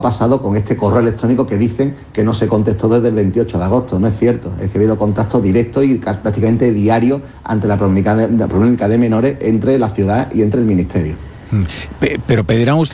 pasado con este correo electrónico que dicen que no se contestó desde el 28 de agosto. No es cierto, es que ha habido contacto directo y prácticamente diario ante la problemática de menores entre la ciudad y entre el Ministerio. Pero pedirán ustedes